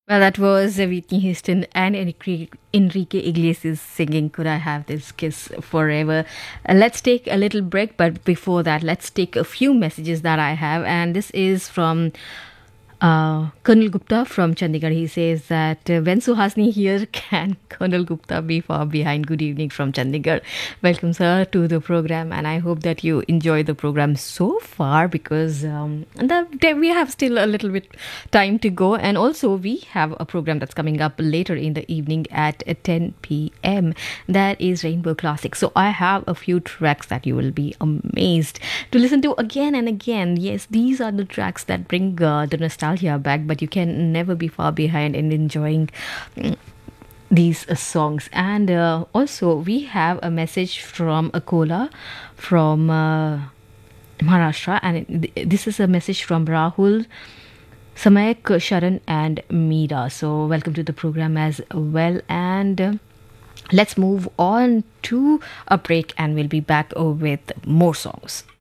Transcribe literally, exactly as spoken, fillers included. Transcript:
Well, that was uh, Whitney Houston and Enrique, Enrique Iglesias singing Could I Have This Kiss Forever. Uh, let's take a little break, but before that, let's take a few messages that I have. And this is from uh, Colonel Gupta from Chandigarh. He says that uh, when Suhasini here, can Colonel Gupta be far behind? Good evening from Chandigarh. Welcome, sir, to the program. And I hope that you enjoy the program so far because um, the, we have still a little bit time to go. And also, we have a program that's coming up later in the evening at ten p.m. That is Rainbow Classic. So I have a few tracks that you will be amazed to listen to again and again. Yes, these are the tracks that bring uh, the nostalgia back, but you can never be far behind in enjoying mm, these uh, songs. And uh, also, we have a message from Akola from uh, Maharashtra, and it, this is a message from Rahul, Samayak, Sharan, and Meera. So, welcome to the program as well. And uh, let's move on to a break, and we'll be back uh, with more songs.